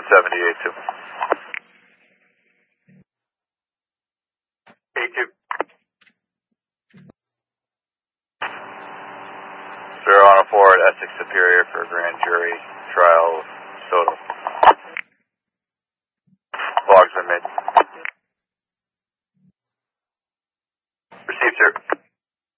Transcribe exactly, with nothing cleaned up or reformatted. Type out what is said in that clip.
seventy-eight two. eight two. Sir, on a four at Essex Superior for grand jury trial, Soto.